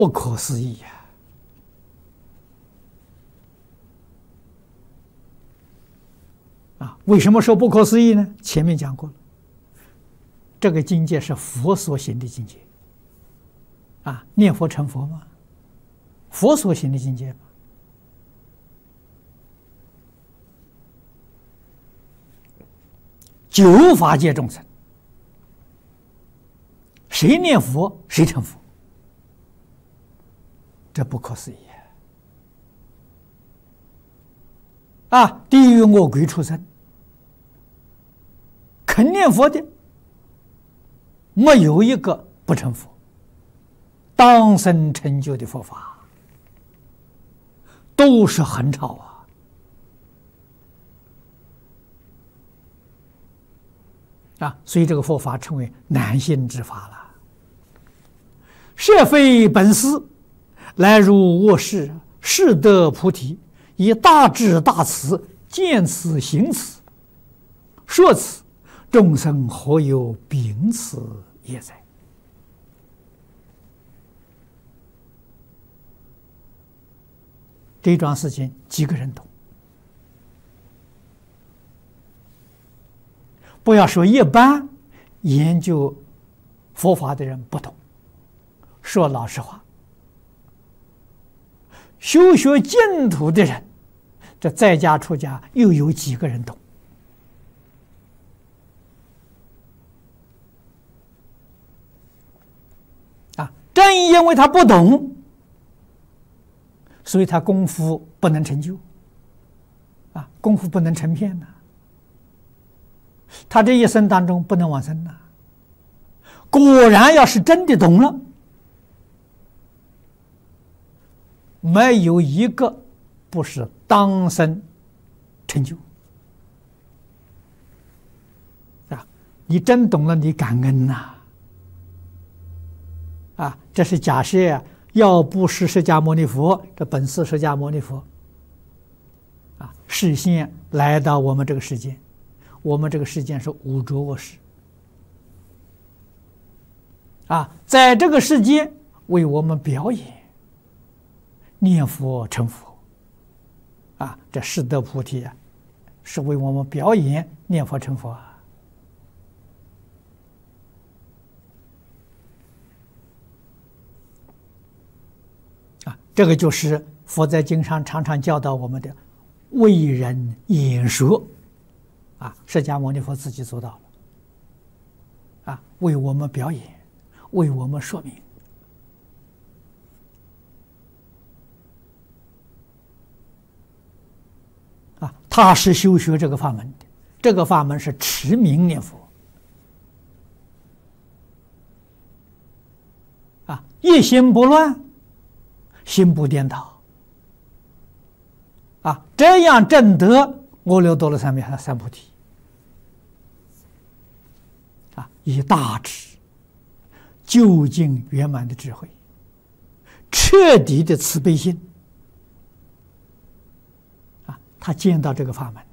不可思议呀！为什么说不可思议呢？前面讲过了，这个境界是佛所行的境界。念佛成佛嘛，佛所行的境界嘛。九法界众生，谁念佛谁成佛，这不可思议地狱恶鬼畜生，肯念佛的，没有一个不成佛，当生成就的佛法，都是横超所以这个佛法称为难信之法了。设非本师，来入我世，誓得菩提，以大智大慈，见此行此，说此，众生何有秉此也哉？这桩事情几个人懂？不要说一般研究佛法的人不懂，说老实话，修学净土的人，这在家出家又有几个人懂？正因为他不懂，所以他功夫不能成就，功夫不能成片呐。他这一生当中不能往生呐。果然要是真的懂了，没有一个不是当生成就你真懂了，你感恩呐这是假设要不是释迦牟尼佛，这本师释迦牟尼佛示现来到我们这个世间，我们这个世间是五浊恶世在这个世间为我们表演念佛成佛这誓得菩提是为我们表演念佛成佛这个就是佛在经上常常教导我们的为人演说释迦牟尼佛自己做到了为我们表演，为我们说明他是修学这个法门的，这个法门是持名念佛一心不乱，心不颠倒这样证得阿耨多罗三藐三菩提以大智究竟圆满的智慧，彻底的慈悲心他见到这个法门